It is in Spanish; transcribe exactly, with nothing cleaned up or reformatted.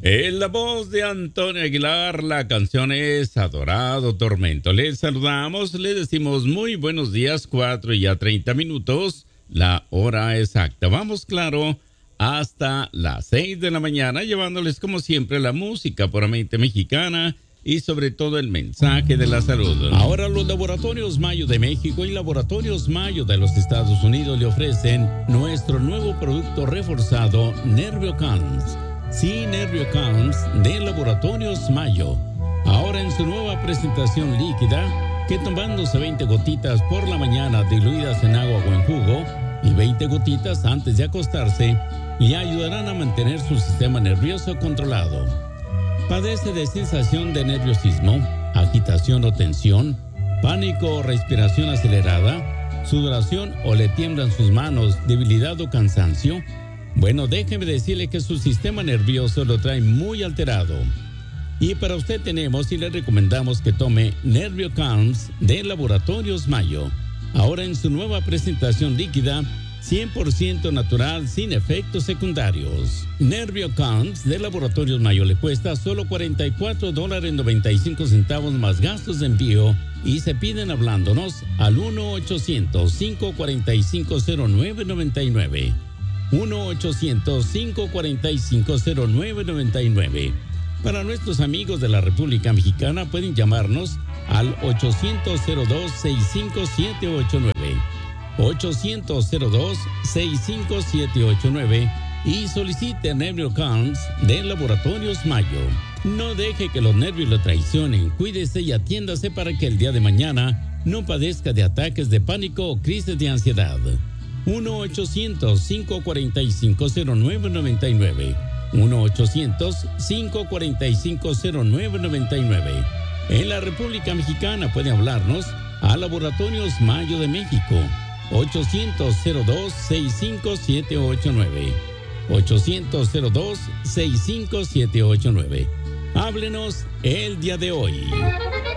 En la voz de Antonio Aguilar, la canción es Adorado Tormento. Les saludamos, les decimos muy buenos días, cuatro y ya treinta minutos, la hora exacta. Vamos, claro, hasta las seis de la mañana, llevándoles como siempre la música puramente mexicana y sobre todo el mensaje de la salud. Ahora los Laboratorios Mayo de México y Laboratorios Mayo de los Estados Unidos le ofrecen nuestro nuevo producto reforzado, NervioCalms. Sí, NervioCalms de Laboratorios Mayo. Ahora en su nueva presentación líquida, que tomándose veinte gotitas por la mañana diluidas en agua o en jugo y veinte gotitas antes de acostarse, le ayudarán a mantener su sistema nervioso controlado. ¿Padece de sensación de nerviosismo, agitación o tensión, pánico o respiración acelerada, sudoración o le tiemblan sus manos, debilidad o cansancio? Bueno, déjeme decirle que su sistema nervioso lo trae muy alterado. Y para usted tenemos y le recomendamos que tome NervioCalms de Laboratorios Mayo. Ahora en su nueva presentación líquida, cien por ciento natural, sin efectos secundarios. NervioCalms de Laboratorios Mayo le cuesta solo cuarenta y cuatro dólares noventa y cinco centavos más gastos de envío y se piden hablándonos al uno ochocientos, cinco cuatro cinco, cero nueve nueve nueve. uno ochocientos, cinco cuatro cinco, cero nueve nueve nueve. Para nuestros amigos de la República Mexicana pueden llamarnos al ochocientos, cero dos, sesenta y cinco, siete ocho nueve. ochocientos, cero dos, sesenta y cinco, siete ocho nueve y solicite NervioCalms de Laboratorios Mayo. No deje que los nervios lo traicionen, cuídese y atiéndase para que el día de mañana no padezca de ataques de pánico o crisis de ansiedad. uno ochocientos, cinco cuatro cinco, cero nueve nueve nueve. uno ochocientos, cinco cuatro cinco, cero nueve nueve nueve. En la República Mexicana puede hablarnos a Laboratorios Mayo de México. ochocientos, cero dos, sesenta y cinco, siete ocho nueve. ochocientos, cero dos, sesenta y cinco, siete ocho nueve. Háblenos el día de hoy.